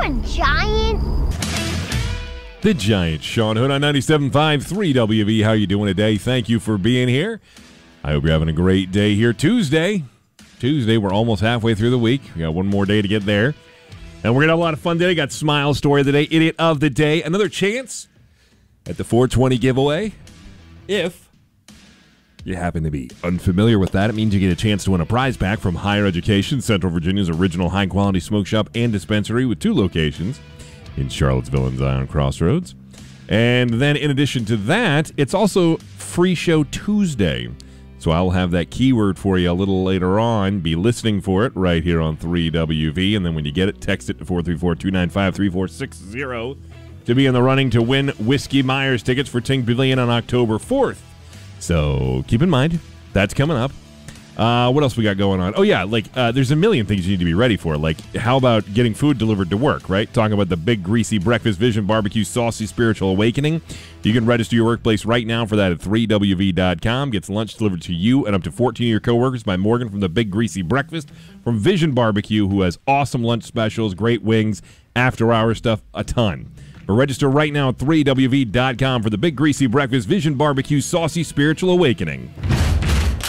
a giant? The Giant, Sean Hood on 97.5 3WV. How you doing today? Thank you for being here. I hope you're having a great day here. Tuesday, we're almost halfway through the week. We got one more day to get there. And we're going to have a lot of fun today. Got Smile Story of the Day, Idiot of the Day. Another chance at the 420 giveaway. If you happen to be unfamiliar with that, it means you get a chance to win a prize pack from Higher Education, Central Virginia's original high-quality smoke shop and dispensary with 2 locations in Charlottesville and Zion Crossroads. And then in addition to that, it's also Free Show Tuesday. So I'll have that keyword for you a little later on. Be listening for it right here on 3WV. And then when you get it, text it to 434-295-3460 to be in the running to win Whiskey Myers tickets for Ting Pavilion on October 4th. So keep in mind, that's coming up. What else we got going on? Oh, yeah, there's a million things you need to be ready for. Like, how about getting food delivered to work, right? Talking about the Big Greasy Breakfast Vision Barbecue Saucy Spiritual Awakening. You can register your workplace right now for that at 3WV.com. Gets lunch delivered to you and up to 14 of your coworkers by Morgan from the Big Greasy Breakfast from Vision Barbecue, who has awesome lunch specials, great wings, after-hour stuff, a ton. But register right now at 3WV.com for the Big Greasy Breakfast Vision Barbecue Saucy Spiritual Awakening.